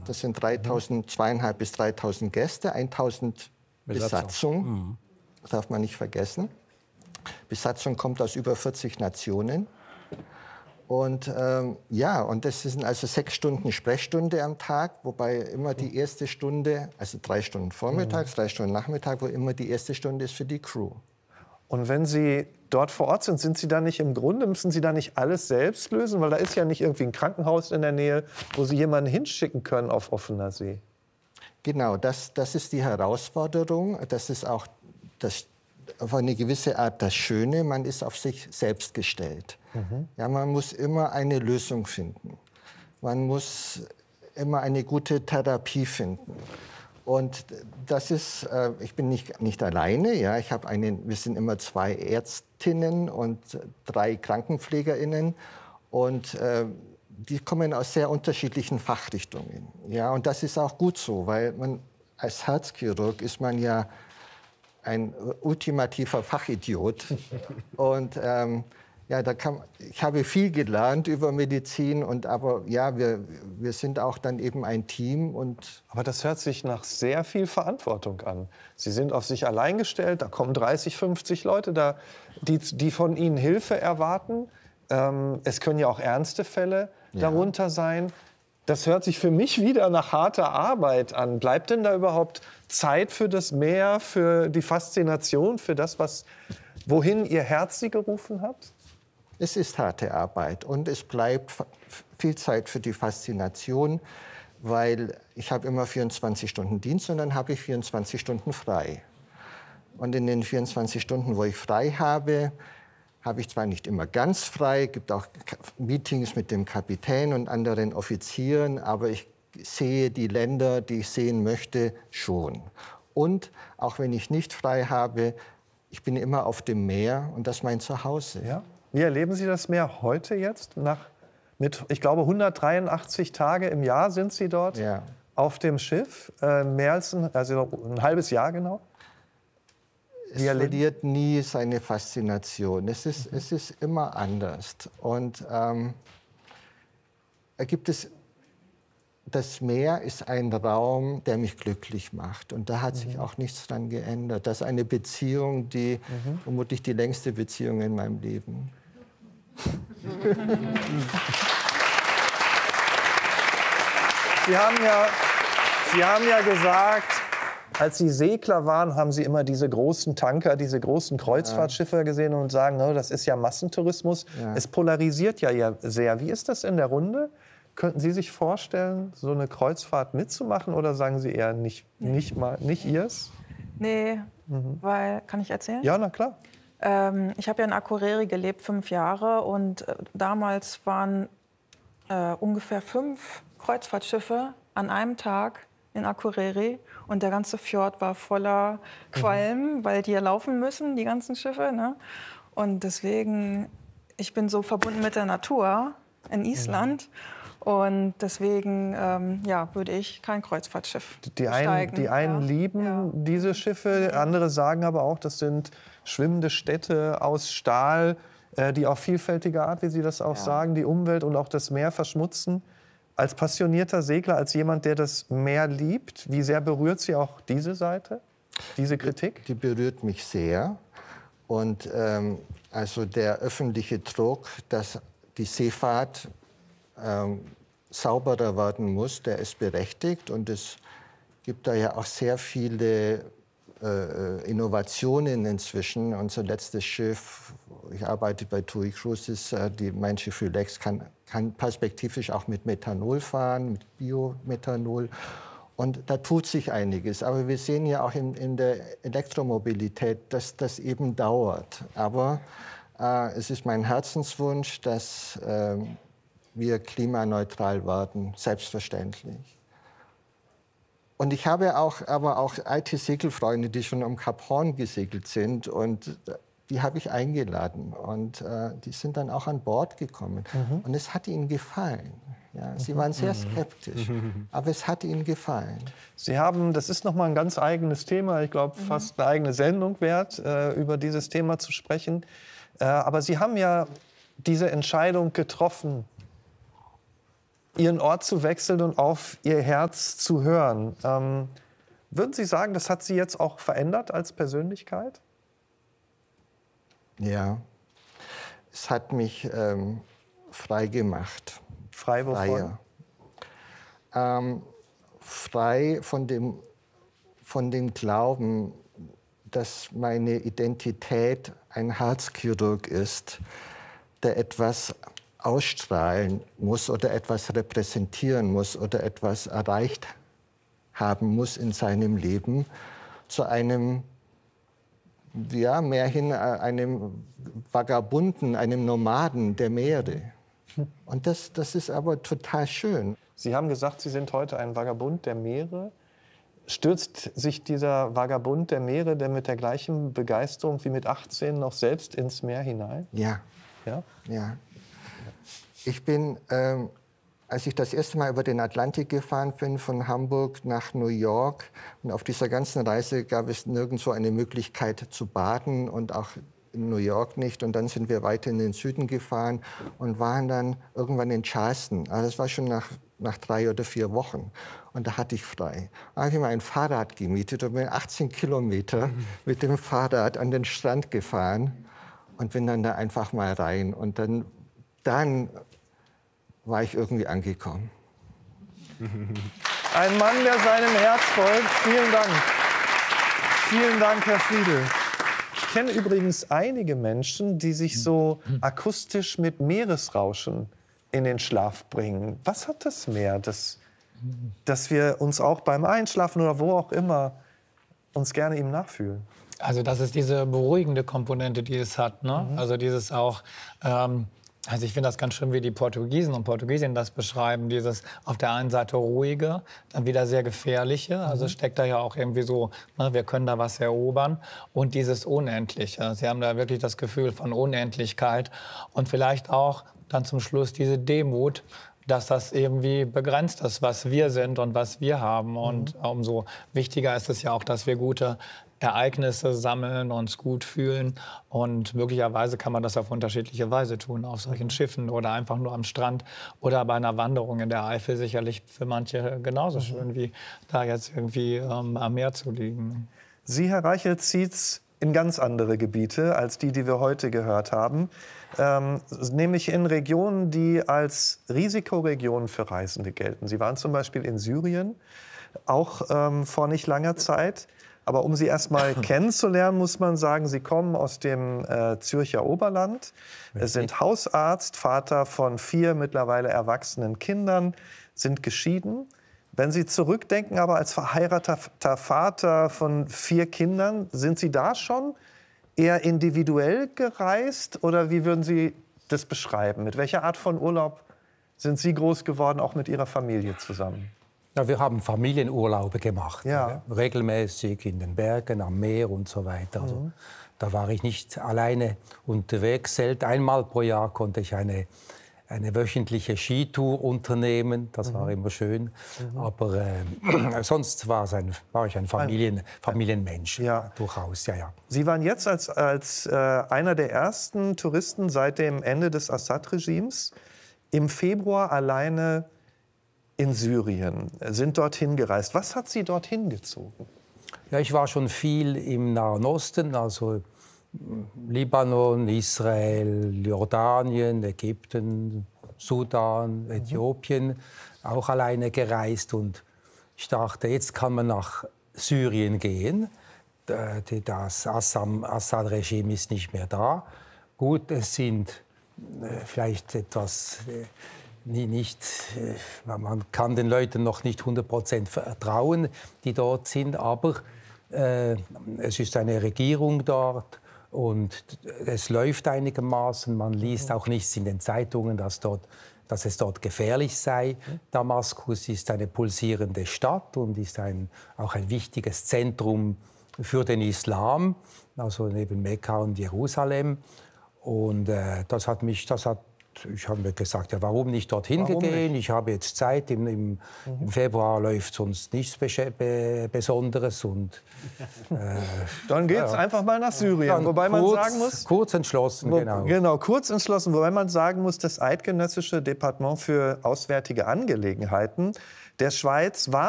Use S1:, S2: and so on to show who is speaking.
S1: Das sind 2.500 bis 3.000 Gäste, 1.000 Besatzung. Das darf man nicht vergessen. Besatzung kommt aus über 40 Nationen. Und ja, und das sind also 6 Stunden Sprechstunde am Tag, wobei immer die erste Stunde, also 3 Stunden vormittags, 3 Stunden Nachmittag, wo immer die erste Stunde ist für die Crew.
S2: Und wenn Sie dort vor Ort sind Sie da nicht im Grunde, müssen Sie da nicht alles selbst lösen? Weil da ist ja nicht irgendwie ein Krankenhaus in der Nähe, wo Sie jemanden hinschicken können auf offener See.
S1: Genau, das ist die Herausforderung. Das ist auch auf eine gewisse Art das Schöne. Man ist auf sich selbst gestellt. Ja, man muss immer eine Lösung finden. Man muss immer eine gute Therapie finden. Und das ist, ich bin nicht alleine. Ja, wir sind immer 2 Ärztinnen und 3 KrankenpflegerInnen. Und die kommen aus sehr unterschiedlichen Fachrichtungen. Ja, und das ist auch gut so, weil man als Herzchirurg ist man ja ein ultimativer Fachidiot. Und ja, ich habe viel gelernt über Medizin, aber ja, wir sind auch dann eben ein Team.
S2: Aber das hört sich nach sehr viel Verantwortung an. Sie sind auf sich allein gestellt, da kommen 30, 50 Leute, die von Ihnen Hilfe erwarten. Es können ja auch ernste Fälle darunter sein. Das hört sich für mich wieder nach harter Arbeit an. Bleibt denn da überhaupt Zeit für das Meer, für die Faszination, für das, wohin Ihr Herz Sie gerufen hat?
S1: Es ist harte Arbeit und es bleibt viel Zeit für die Faszination, weil ich habe immer 24 Stunden Dienst und dann habe ich 24 Stunden frei. Und in den 24 Stunden, wo ich frei habe ich zwar nicht immer ganz frei, es gibt auch Meetings mit dem Kapitän und anderen Offizieren, aber ich sehe die Länder, die ich sehen möchte, schon. Und auch wenn ich nicht frei habe, ich bin immer auf dem Meer und das ist mein Zuhause.
S2: Ja? Wie erleben Sie das Meer heute jetzt? Ich glaube, 183 Tage im Jahr sind Sie dort auf dem Schiff. Mehr als ein halbes Jahr genau.
S1: Es verliert nie seine Faszination. Es ist immer anders. Und das Meer ist ein Raum, der mich glücklich macht. Und da hat sich auch nichts dran geändert. Das ist eine Beziehung, die vermutlich die längste Beziehung in meinem Leben.
S2: Sie haben ja gesagt, als Sie Segler waren, haben Sie immer diese großen Tanker, diese großen Kreuzfahrtschiffe gesehen und sagen, no, das ist ja Massentourismus. Ja. Es polarisiert ja sehr. Wie ist das in der Runde? Könnten Sie sich vorstellen, so eine Kreuzfahrt mitzumachen oder sagen Sie eher nicht Ihrs?
S3: Nee, weil, kann ich erzählen?
S2: Ja, na klar.
S3: Ich habe ja in Akureyri gelebt, 5 Jahre. Und damals waren ungefähr 5 Kreuzfahrtschiffe an einem Tag in Akureyri. Und der ganze Fjord war voller Qualm, weil die ja laufen müssen, die ganzen Schiffe. Ne? Und deswegen, ich bin so verbunden mit der Natur in Island. Und deswegen würde ich kein Kreuzfahrtschiff steigen.
S2: Die einen lieben diese Schiffe, andere sagen aber auch, das sind schwimmende Städte aus Stahl, die auf vielfältige Art, wie Sie das auch sagen, die Umwelt und auch das Meer verschmutzen. Als passionierter Segler, als jemand, der das Meer liebt, wie sehr berührt Sie auch diese Seite, diese Kritik?
S1: Die berührt mich sehr. Und also der öffentliche Druck, dass die Seefahrt sauberer werden muss, der ist berechtigt. Und es gibt da ja auch sehr viele Innovationen inzwischen. Unser letztes Schiff, ich arbeite bei TUI Cruises, mein Schiff Relax kann perspektivisch auch mit Methanol fahren, mit Biomethanol. Und da tut sich einiges. Aber wir sehen ja auch in der Elektromobilität, dass das eben dauert. Aber es ist mein Herzenswunsch, dass wir klimaneutral werden, selbstverständlich. Und ich habe aber auch alte Segelfreunde, die schon am Kap Horn gesegelt sind. Und die habe ich eingeladen. Und die sind dann auch an Bord gekommen. Und es hat ihnen gefallen. Ja, sie waren sehr skeptisch, aber es hat ihnen gefallen.
S2: Sie haben, das ist noch mal ein ganz eigenes Thema, ich glaube, fast eine eigene Sendung wert, über dieses Thema zu sprechen. Aber Sie haben ja diese Entscheidung getroffen, Ihren Ort zu wechseln und auf Ihr Herz zu hören. Würden Sie sagen, das hat Sie jetzt auch verändert als Persönlichkeit?
S1: Ja, es hat mich frei gemacht.
S2: Frei wovon?
S1: Frei von dem Glauben, dass meine Identität ein Herzchirurg ist, der etwas ausstrahlen muss oder etwas repräsentieren muss oder etwas erreicht haben muss in seinem Leben, zu einem, ja, mehr hin einem Vagabunden, einem Nomaden der Meere. Und das ist aber total schön.
S2: Sie haben gesagt, Sie sind heute ein Vagabund der Meere. Stürzt sich dieser Vagabund der Meere denn mit der gleichen Begeisterung wie mit 18 noch selbst ins Meer hinein?
S1: Ja.
S2: Ja?
S1: Ja. Ich bin, als ich das erste Mal über den Atlantik gefahren bin, von Hamburg nach New York, und auf dieser ganzen Reise gab es nirgendwo eine Möglichkeit zu baden und auch in New York nicht. Und dann sind wir weiter in den Süden gefahren und waren dann irgendwann in Charleston. Also das war schon nach 3 oder 4 Wochen. Und da hatte ich frei. Da habe ich mir ein Fahrrad gemietet und bin 18 Kilometer mit dem Fahrrad an den Strand gefahren und bin dann da einfach mal rein. Und dann war ich irgendwie angekommen.
S2: Ein Mann, der seinem Herz folgt. Vielen Dank. Vielen Dank, Herr Friedl. Ich kenne übrigens einige Menschen, die sich so akustisch mit Meeresrauschen in den Schlaf bringen. Was hat das Meer, dass wir uns auch beim Einschlafen oder wo auch immer uns gerne ihm nachfühlen?
S4: Also das ist diese beruhigende Komponente, die es hat. Ne? Also dieses auch, also ich finde das ganz schön, wie die Portugiesen und Portugiesinnen das beschreiben. Dieses auf der einen Seite ruhige, dann wieder sehr gefährliche. Also steckt da ja auch irgendwie so, ne, wir können da was erobern. Und dieses Unendliche. Sie haben da wirklich das Gefühl von Unendlichkeit. Und vielleicht auch dann zum Schluss diese Demut, dass das irgendwie begrenzt ist, was wir sind und was wir haben. Und umso wichtiger ist es ja auch, dass wir gute Ereignisse sammeln, uns gut fühlen. Und möglicherweise kann man das auf unterschiedliche Weise tun, auf solchen Schiffen oder einfach nur am Strand oder bei einer Wanderung in der Eifel, sicherlich für manche genauso schön, wie da jetzt irgendwie am Meer zu liegen.
S2: Sie, Herr Reichelt, zieht's in ganz andere Gebiete als die wir heute gehört haben, nämlich in Regionen, die als Risikoregionen für Reisende gelten. Sie waren zum Beispiel in Syrien, auch vor nicht langer Zeit. Aber um Sie erst mal kennenzulernen, muss man sagen, Sie kommen aus dem Zürcher Oberland, sind Hausarzt, Vater von 4 mittlerweile erwachsenen Kindern, sind geschieden. Wenn Sie zurückdenken, aber als verheirateter Vater von 4 Kindern, sind Sie da schon eher individuell gereist oder wie würden Sie das beschreiben? Mit welcher Art von Urlaub sind Sie groß geworden, auch mit Ihrer Familie zusammen?
S5: Ja, wir haben Familienurlaube gemacht,
S2: ja.
S5: Regelmäßig in den Bergen, am Meer und so weiter. Also, da war ich nicht alleine unterwegs. Selten einmal pro Jahr konnte ich eine wöchentliche Skitour unternehmen. Das war immer schön. Aber sonst war ich ein Familienmensch,
S2: ja.
S5: Durchaus. Ja, ja.
S2: Sie waren jetzt als einer der ersten Touristen seit dem Ende des Assad-Regimes im Februar alleine in Syrien, sind dorthin gereist. Was hat Sie dorthin gezogen?
S5: Ja, ich war schon viel im Nahen Osten, also Libanon, Israel, Jordanien, Ägypten, Sudan, Äthiopien, auch alleine gereist. Und ich dachte, jetzt kann man nach Syrien gehen. Das Assad-Regime ist nicht mehr da. Gut, es sind vielleicht etwas... man kann den Leuten noch nicht 100% vertrauen, die dort sind, aber es ist eine Regierung dort und es läuft einigermaßen. Man liest auch nichts in den Zeitungen, dass es dort gefährlich sei. Damaskus ist eine pulsierende Stadt und ist auch ein wichtiges Zentrum für den Islam, also neben Mekka und Jerusalem. Und das hat ich habe mir gesagt, ja, warum nicht dorthin gehen? Ich habe jetzt Zeit, im Februar läuft sonst nichts Besonderes. Und,
S2: dann geht es einfach mal nach Syrien, wobei man sagen muss...
S5: Kurz entschlossen, genau.
S2: Genau, kurz entschlossen, wobei man sagen muss, das Eidgenössische Departement für Auswärtige Angelegenheiten der Schweiz war